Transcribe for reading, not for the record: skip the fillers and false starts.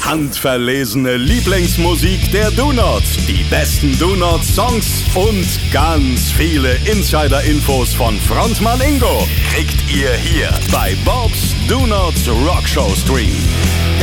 handverlesene Lieblingsmusik der Do-Nots, die besten Do-Not-Songs und ganz viele Insider-Infos von Frontmann Ingo kriegt ihr hier bei Bobs Do-Nots Rockshow Stream.